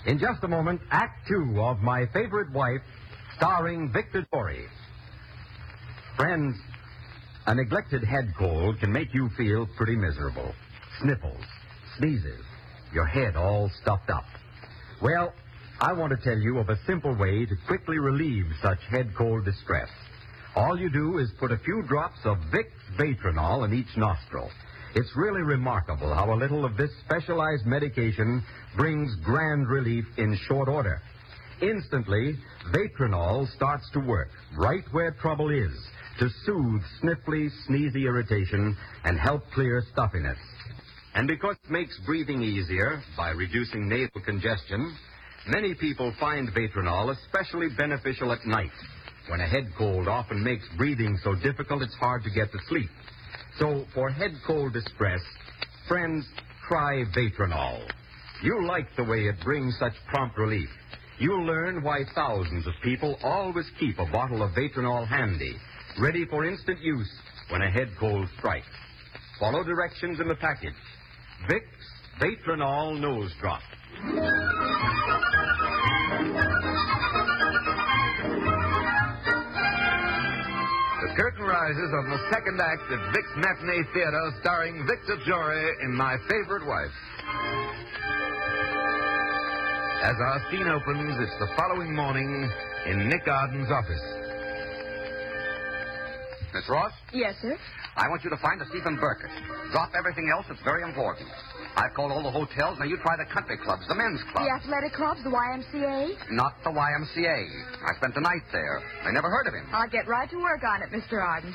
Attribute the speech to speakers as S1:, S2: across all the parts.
S1: In just a moment, Act Two of My Favorite Wife, starring Victor Torrey. Friends, a neglected head cold can make you feel pretty miserable. Sniffles, sneezes, your head all stuffed up. Well, I want to tell you of a simple way to quickly relieve such head cold distress. All you do is put a few drops of Vicks Vatronol in each nostril. It's really remarkable how a little of this specialized medication brings grand relief in short order. Instantly, Vatronol starts to work right where trouble is to soothe sniffly, sneezy irritation and help clear stuffiness. And because it makes breathing easier by reducing nasal congestion, many people find Vatronol especially beneficial at night, when a head cold often makes breathing so difficult it's hard to get to sleep. So, for head cold distress, friends, try Vatronol. You'll like the way it brings such prompt relief. You'll learn why thousands of people always keep a bottle of Vatronol handy, ready for instant use when a head cold strikes. Follow directions in the package. Vicks Vatronol Nose Drop.
S2: The curtain rises on the second act of Vic's Matinee Theater, starring Victor Torrey in My Favorite Wife. As our scene opens, it's the following morning in Nick Arden's office.
S3: Miss Ross?
S4: Yes, sir?
S3: I want you to find a Stephen Burkett. Drop everything else. It's very important. I've called all the hotels. Now you try the country clubs, the men's clubs.
S4: The athletic clubs, the YMCA?
S3: Not the YMCA. I spent the night there. I never heard of him.
S4: I'll get right to work on it, Mr. Arden.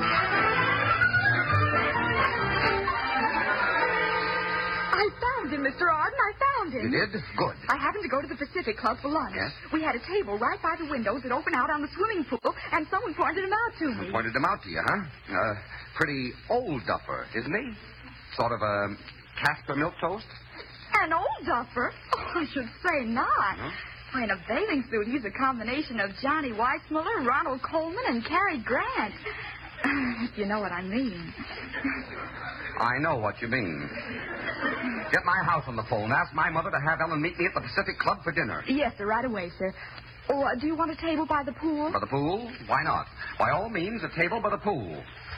S4: I found him, Mr. Arden. I found him.
S3: You did? Good.
S4: I happened to go to the Pacific Club for lunch.
S3: Yes?
S4: We had a table right by the windows that open out on the swimming pool, and someone pointed him out to me.
S3: Pointed him out to you, huh? Pretty old duffer, isn't he? Sort of a Casper milquetoast?
S4: An old duffer? Oh, I should say not.
S3: No?
S4: Why, in a bathing suit, he's a combination of Johnny Weissmuller, Ronald Coleman, and Cary Grant. If you know what I mean.
S3: I know what you mean. Get my house on the phone. Ask my mother to have Ellen meet me at the Pacific Club for dinner.
S4: Yes, sir, right away, sir. Oh, do you want a table by the pool?
S3: By the pool? Why not? By all means, a table by the pool.